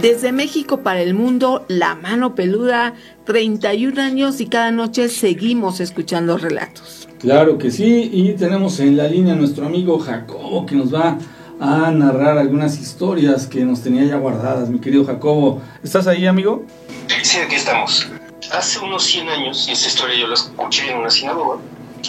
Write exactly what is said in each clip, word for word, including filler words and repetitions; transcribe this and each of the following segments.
Desde México para el mundo, La Mano Peluda, treinta y un años y cada noche seguimos escuchando relatos. Claro que sí, y tenemos en la línea a nuestro amigo Jacobo, que nos va a narrar algunas historias que nos tenía ya guardadas. Mi querido Jacobo, ¿estás ahí, amigo? Sí, aquí estamos. Hace unos cien años, y esta historia yo la escuché en una sinagoga,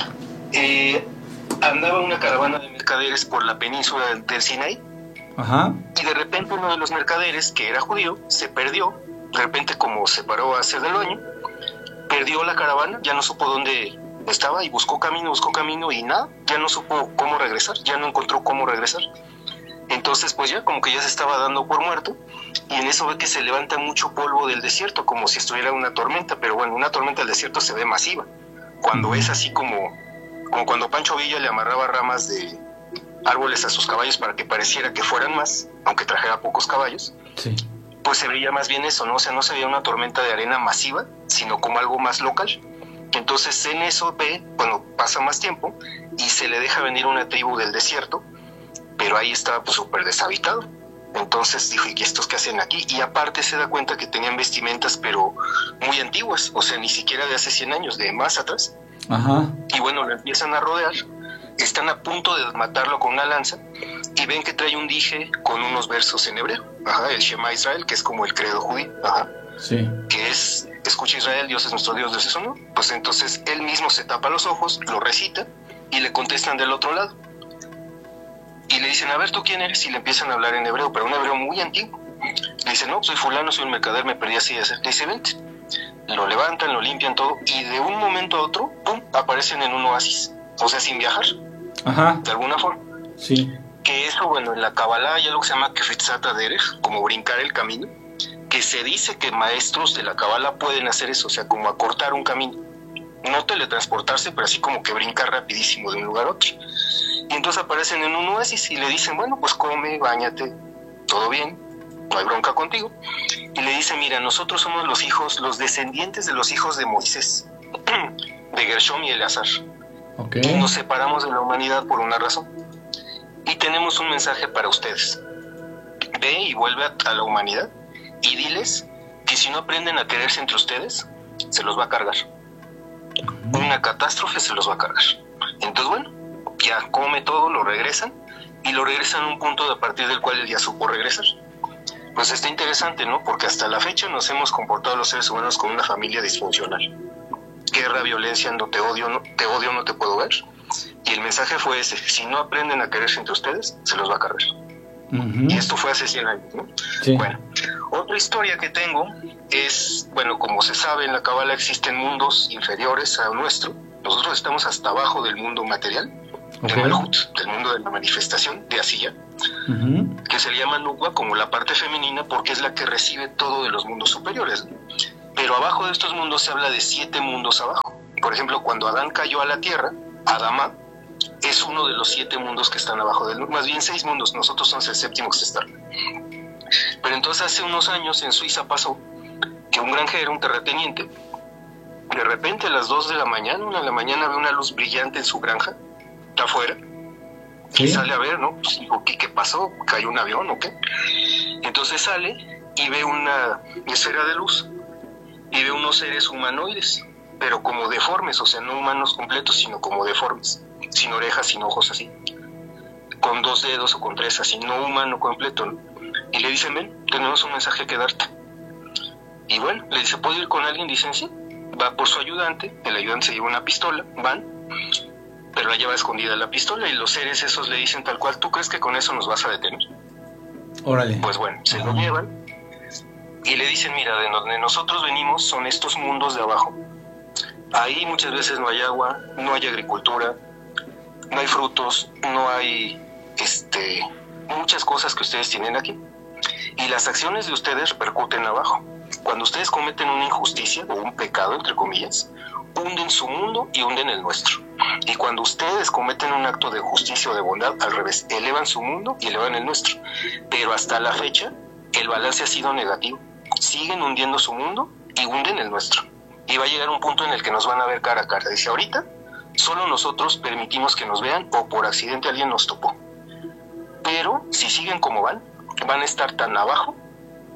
eh, andaba una caravana de mercaderes por la península del Sinaí. Ajá. Y de repente uno de los mercaderes, que era judío, se perdió. De repente, como se paró a hacer del baño, perdió la caravana, ya no supo dónde estaba y buscó camino, buscó camino y nada, ya no supo cómo regresar, ya no encontró cómo regresar. Entonces pues ya como que ya se estaba dando por muerto, y en eso ve que se levanta mucho polvo del desierto, como si estuviera una tormenta, pero bueno, una tormenta del desierto se ve masiva, cuando es así como, como cuando Pancho Villa le amarraba ramas de árboles a sus caballos para que pareciera que fueran más, aunque trajera pocos caballos. Sí. Pues se veía más bien eso, ¿no? O sea, no se veía una tormenta de arena masiva, sino como algo más local. Entonces en eso ve, bueno, pasa más tiempo y se le deja venir una tribu del desierto, pero ahí estaba pues súper deshabitado. Entonces dijo, ¿y estos qué hacen aquí? Y aparte se da cuenta que tenían vestimentas pero muy antiguas, o sea, ni siquiera de hace cien años, de más atrás. Ajá. Y bueno, lo empiezan a rodear, están a punto de matarlo con una lanza y ven que trae un dije con unos versos en hebreo, ajá, el Shema Israel, que es como el credo judío, ajá, sí, que es, escucha Israel, Dios es nuestro Dios, Dios es uno. Pues entonces él mismo se tapa los ojos, lo recita y le contestan del otro lado y le dicen, a ver, ¿tú quién eres? Y le empiezan a hablar en hebreo, pero un hebreo muy antiguo. Le dicen, no, soy fulano, soy un mercader, me perdí así de hacer. Le dice, vente. Lo levantan, lo limpian todo y de un momento a otro, pum, aparecen en un oasis, o sea, sin viajar. Ajá. De alguna forma. Sí. Que eso, bueno, en la Kabbalah hay algo que se llama Kefetzat Derech, como brincar el camino, que se dice que maestros de la Kabbalah pueden hacer eso, o sea, como acortar un camino. No teletransportarse, pero así como que brincar rapidísimo de un lugar a otro. Y entonces aparecen en un oasis y le dicen, bueno, pues come, báñate, todo bien, no hay bronca contigo. Y le dicen, mira, nosotros somos los hijos, los descendientes de los hijos de Moisés, de Gershom y Eleazar. Okay. Y nos separamos de la humanidad por una razón. Y tenemos un mensaje para ustedes. Ve y vuelve a, a la humanidad y diles que si no aprenden a quererse entre ustedes, se los va a cargar. Uh-huh. Una catástrofe se los va a cargar. Entonces, bueno, ya come todo, lo regresan y lo regresan a un punto a partir del cual él ya supo regresar. Pues está interesante, ¿no? Porque hasta la fecha nos hemos comportado los seres humanos como una familia disfuncional. Guerra, violencia, no te odio, no te odio, no te puedo ver. Y el mensaje fue ese, si no aprenden a quererse entre ustedes, se los va a cargar. Uh-huh. Y esto fue hace cien años, ¿no? Sí. Bueno, otra historia que tengo es, bueno, como se sabe, en la Kabbalah existen mundos inferiores al nuestro. Nosotros estamos hasta abajo del mundo material, okay, del Malhut, del mundo de la manifestación, de Asiya, uh-huh, que se le llama Nukwa como la parte femenina porque es la que recibe todo de los mundos superiores, ¿no? Pero abajo de estos mundos se habla de siete mundos abajo. Por ejemplo, cuando Adán cayó a la tierra, Adama es uno de los siete mundos que están abajo del, más bien seis mundos, nosotros somos el séptimo que está. Pero entonces hace unos años en Suiza pasó que un granjero, un terrateniente, de repente a las dos de la mañana, una de la mañana, ve una luz brillante en su granja, está afuera, ¿sí? Y sale a ver, ¿no? Pues dijo, ¿qué, qué pasó? ¿Cayó un avión o qué? Entonces sale y ve una esfera de luz y ve unos seres humanoides, pero como deformes, o sea, no humanos completos, sino como deformes, sin orejas, sin ojos, así, con dos dedos o con tres, así, no humano completo, ¿no? Y le dicen, ven, tenemos un mensaje que darte. Y bueno, le dice, ¿puedo ir con alguien? Dicen, sí. Va por su ayudante, el ayudante se lleva una pistola, van, pero la lleva escondida la pistola y los seres esos le dicen tal cual, ¿tú crees que con eso nos vas a detener? Órale. Pues bueno, se lo llevan y le dicen, mira, de donde nosotros venimos son estos mundos de abajo. Ahí muchas veces no hay agua, no hay agricultura, no hay frutos, no hay este, muchas cosas que ustedes tienen aquí. Y las acciones de ustedes repercuten abajo. Cuando ustedes cometen una injusticia o un pecado, entre comillas, hunden su mundo y hunden el nuestro. Y cuando ustedes cometen un acto de justicia o de bondad, al revés, elevan su mundo y elevan el nuestro. Pero hasta la fecha, el balance ha sido negativo. Siguen hundiendo su mundo y hunden el nuestro. Y va a llegar un punto en el que nos van a ver cara a cara. Dice, ahorita, solo nosotros permitimos que nos vean o por accidente alguien nos topó. Pero si siguen como van, van a estar tan abajo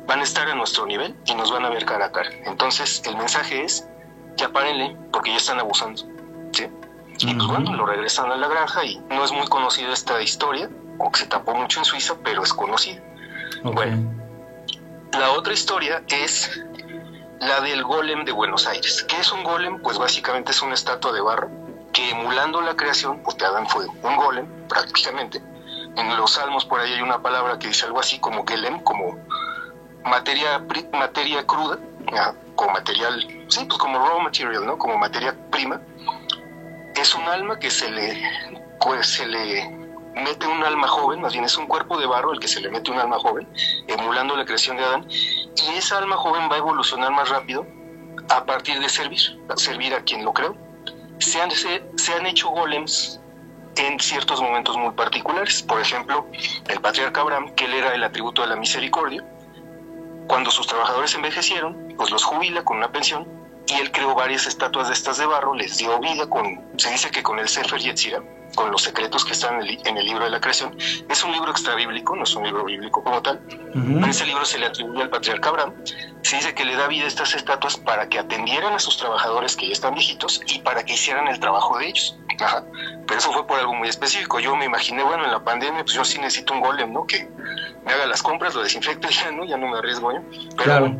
van a estar a nuestro nivel y nos van a ver cara a cara. Entonces el mensaje es, ya párenle, porque ya están abusando, ¿sí? Y pues bueno, lo regresan a la granja y no es muy conocida esta historia, o que se tapó mucho en Suiza, pero es conocida. Okay. Bueno, la otra historia es la del golem de Buenos Aires. ¿Qué es un golem? Pues básicamente es una estatua de barro que, emulando la creación, pues te dan fuego. Un golem, prácticamente. En los salmos por ahí hay una palabra que dice algo así como gelem, como materia, materia cruda, ¿ya? Como material, sí, pues como raw material, ¿no? Como materia prima. Es un alma que se le, pues, se le mete un alma joven, más bien es un cuerpo de barro el que se le mete un alma joven, emulando la creación de Adán, y esa alma joven va a evolucionar más rápido a partir de servir, a servir a quien lo creó. Se han, se, se han hecho golems en ciertos momentos muy particulares. Por ejemplo, el patriarca Abraham, que él era el atributo de la misericordia, cuando sus trabajadores envejecieron, pues los jubila con una pensión, y él creó varias estatuas de estas de barro, les dio vida con, se dice que con el Sefer Yetzirah, con los secretos que están en el, en el libro de la creación. Es un libro extrabíblico, no es un libro bíblico como tal. Uh-huh. En ese libro se le atribuye al patriarca Abraham. Se dice que le da vida a estas estatuas para que atendieran a sus trabajadores que ya están viejitos y para que hicieran el trabajo de ellos. Ajá. Pero eso fue por algo muy específico. Yo me imaginé, bueno, en la pandemia, pues yo sí necesito un golem, ¿no? Que me haga las compras, lo desinfecte y ya, ¿no? Ya no me arriesgo yo. Pero, claro.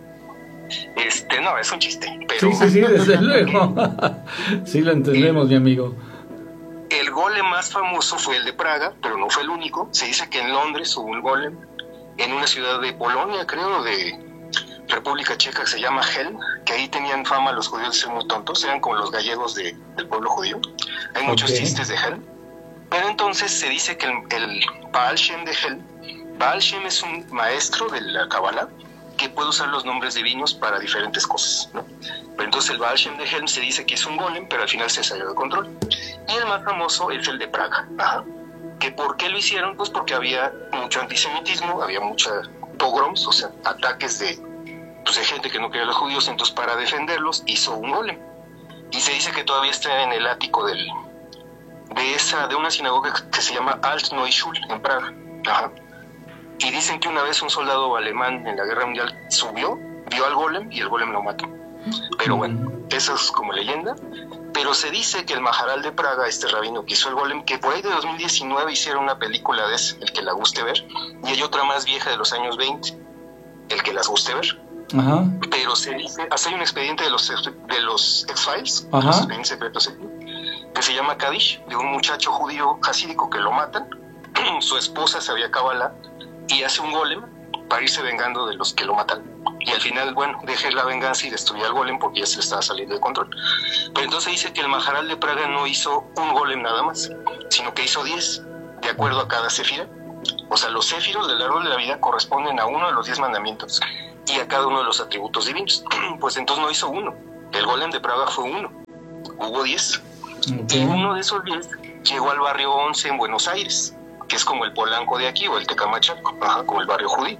Este, no, es un chiste. Pero, sí, sí, sí, desde luego. Sí, lo entendemos, mi amigo. El golem más famoso fue el de Praga, pero no fue el único. Se dice que en Londres hubo un golem, en una ciudad de Polonia, creo, de República Checa, que se llama Helm, que ahí tenían fama los judíos de ser muy tontos, eran como los gallegos de, del pueblo judío. Hay muchos okay. chistes de Helm. Pero entonces se dice que el, el Baal Shem de Helm, Baal Shem es un maestro de la Kabbalah, que puede usar los nombres divinos para diferentes cosas, ¿no? Pero entonces el Baal Shem de Helm se dice que es un golem, pero al final se salió de control. Y el más famoso es el de Praga. Ajá. ¿Que por qué lo hicieron? Pues porque había mucho antisemitismo, había muchos pogroms, o sea, ataques de, pues, de gente que no quería a los judíos, entonces para defenderlos hizo un golem. Y se dice que todavía está en el ático del, de, esa, de una sinagoga que se llama Alt Neue Schule en Praga. Ajá. Y dicen que una vez un soldado alemán en la guerra mundial subió, vio al golem y el golem lo mató. Pero bueno, eso es como leyenda. Pero se dice que el Maharal de Praga, este rabino que hizo el golem, que por ahí de dos mil diecinueve hicieron una película de ese, el que la guste ver, y hay otra más vieja de los años veinte, el que las guste ver. Ajá. Pero se dice, hace un expediente de los, de los X-Files, Ajá. los expedientes secretos, que se llama Kadish, de un muchacho judío hasídico que lo matan, su esposa sabía Kabbalah, y hace un golem para irse vengando de los que lo matan. Y al final, bueno, deje la venganza y destruye al golem porque ya se le estaba saliendo de control. Pero entonces dice que el Maharal de Praga no hizo un golem nada más, sino que hizo diez, de acuerdo a cada sefira. O sea, los séfiros del árbol de la vida corresponden a uno de los diez mandamientos y a cada uno de los atributos divinos. Pues entonces no hizo uno. El golem de Praga fue uno. Hubo diez. Okay. Y uno de esos diez llegó al barrio once en Buenos Aires, que es como el Polanco de aquí, o el Tecamachaco, ajá, como el barrio judío.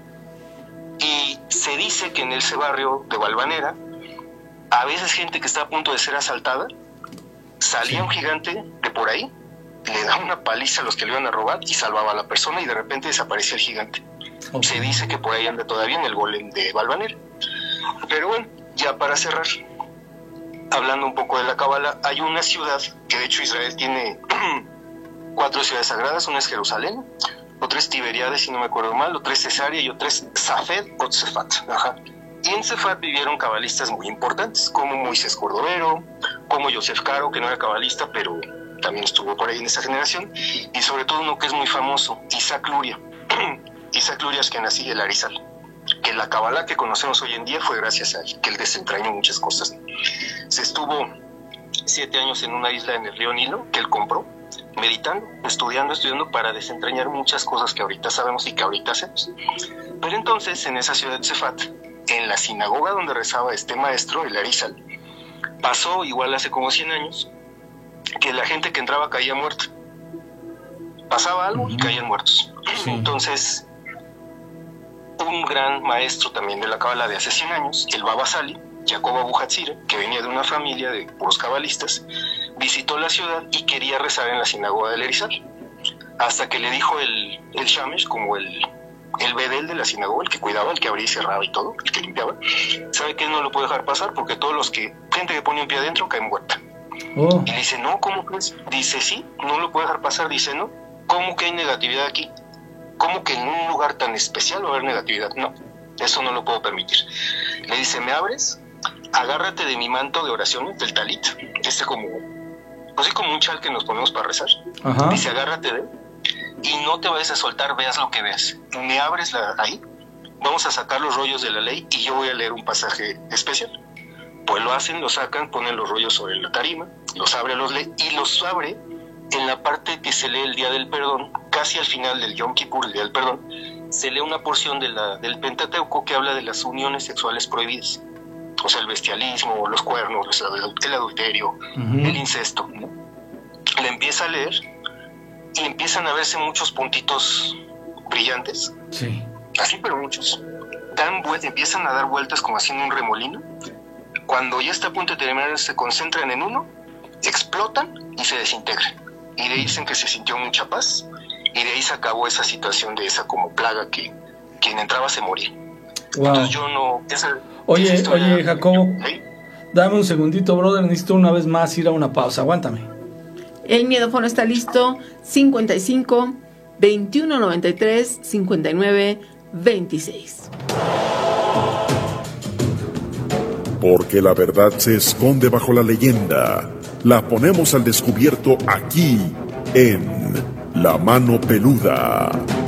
Y se dice que en ese barrio de Valvanera, a veces gente que está a punto de ser asaltada, salía sí. un gigante de por ahí, le daba una paliza a los que le iban a robar y salvaba a la persona y de repente desaparecía el gigante. Okay. Se dice que por ahí anda todavía en el golem de Valvanera. Pero bueno, ya para cerrar, hablando un poco de la Kabbalah, hay una ciudad que de hecho Israel tiene cuatro ciudades sagradas. Una es Jerusalén, otra es Tiberíades, si no me acuerdo mal, otra es Cesarea y otra es Safed o Tzefat. Ajá. Y en Tzefat vivieron cabalistas muy importantes, como Moisés Cordovero, como Yosef Caro, que no era cabalista, pero también estuvo por ahí en esa generación, y sobre todo uno que es muy famoso, Isaac Luria. Isaac Luria es quien nació el Arizal, que la Kabbalah que conocemos hoy en día fue gracias a él, que él desentrañó muchas cosas. Se estuvo siete años en una isla en el río Nilo, que él compró, meditando, estudiando, estudiando para desentrañar muchas cosas que ahorita sabemos y que ahorita hacemos. Pero entonces, en esa ciudad de Tzefat, en la sinagoga donde rezaba este maestro, el Arizal, pasó, igual hace como cien años, que la gente que entraba caía muerta. Pasaba algo y caían muertos. Sí. Entonces, un gran maestro también de la Kabbalah de hace cien años, el Baba Sali, Jacob Abu Hatzira, que venía de una familia de puros cabalistas, visitó la ciudad y quería rezar en la sinagoga del Arizal, hasta que le dijo el, el Shamesh, como el el bedel de la sinagoga, el que cuidaba, el que abría y cerraba y todo, el que limpiaba, sabe que él no lo puede dejar pasar porque todos los que, gente que pone un pie adentro, cae muerta. Oh. Y le dice, no, ¿cómo crees? Dice, sí, no lo puede dejar pasar. Dice, no, ¿cómo que hay negatividad aquí? ¿Cómo que en un lugar tan especial va a haber negatividad? No, eso no lo puedo permitir. Le dice, ¿me abres? Agárrate de mi manto de oraciones, del talit, este como, pues sí, como un chal que nos ponemos para rezar. Ajá. Dice, agárrate de él y no te vayas a soltar, veas lo que veas. Me abres la, ahí, vamos a sacar los rollos de la ley y yo voy a leer un pasaje especial. Pues lo hacen, lo sacan, ponen los rollos sobre la tarima, los abre, los lee y los abre en la parte que se lee el Día del Perdón, casi al final del Yom Kippur, el Día del Perdón, se lee una porción de la, del Pentateuco que habla de las uniones sexuales prohibidas. O sea, el bestialismo, los cuernos, el adulterio, uh-huh. el incesto. Le empieza a leer y empiezan a verse muchos puntitos brillantes. Sí. Así, pero muchos. Dan vueltas, empiezan a dar vueltas como haciendo un remolino. Cuando ya está a punto de terminar, se concentran en uno, explotan y se desintegran. Y de ahí dicen que se sintió mucha paz y de ahí se acabó esa situación de esa como plaga que quien entraba se moría. Wow. Entonces yo no... Esa, oye, esa historia, oye, Jacobo, ¿sí? Dame un segundito, brother, necesito una vez más ir a una pausa, aguántame. El miedofono está listo, cincuenta y cinco, veintiuno noventa y tres, cincuenta y nueve, veintiséis. Porque la verdad se esconde bajo la leyenda. La ponemos al descubierto aquí, en La Mano Peluda.